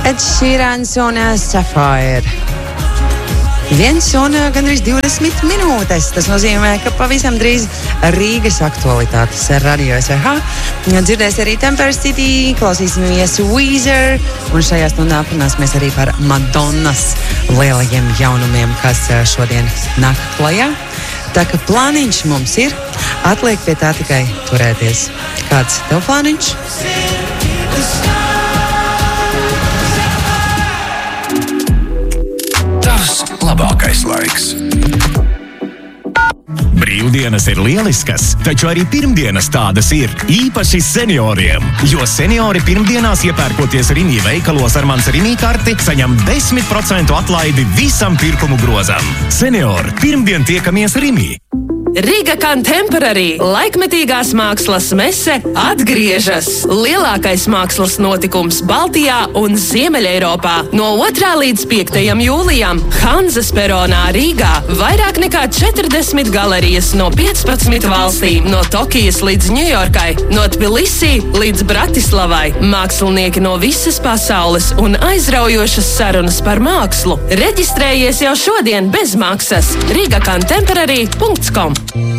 Ed Sheerans un Sapphire. 1 un gandrīz 20 minūtes. Tas nozīmē, ka pavisam drīz Rīgas aktualitātes radio SVH. Dzirdēs arī Temper City, klausīsimies Weezer, un šajā stundā runāsimies arī par Madonnas lielajiem jaunumiem, kas šodien nāk klajā. Tā kā plāniņš mums ir, atliek pie tā tikai turēties. Kāds tev plāniņš? Labākais laiks. Brīvdienas ir lieliskas, taču arī pirmdienas tādas ir, īpaši senioriem. Jo seniori pirmdienās iepērkoties Rimi veikalos ar mans Rimi karti, saņem 10% atlaidi visam pirkumu grozam. Seniori, pirmdien tiekamies Rimi. Riga Contemporary laikmetīgās mākslas mese atgriežas. Lielākais mākslas notikums Baltijā un Ziemeļeiropā. No 2. līdz 5. jūlijam Hanzas peronā Rīgā vairāk nekā 40 galerijas no 15 valstīm, no Tokijas līdz Ņujorkai, no Tbilisī līdz Bratislavai. Mākslinieki no visas pasaules un aizraujošas sarunas par mākslu. Reģistrējies jau šodien bez maksas. rigacontemporary.com